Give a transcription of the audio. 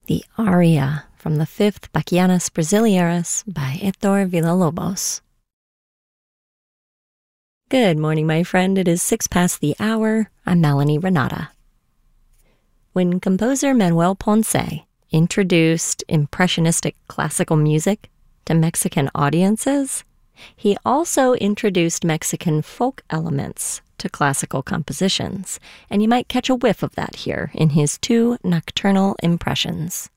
the aria from the fifth Bachianas Brasileiras by Heitor Villa-Lobos. Good morning, my friend. It is 6 past the hour. I'm Melanie Renata. When composer Manuel Ponce introduced impressionistic classical music to Mexican audiences, he also introduced Mexican folk elements to classical compositions, and you might catch a whiff of that here in his two nocturnal impressions.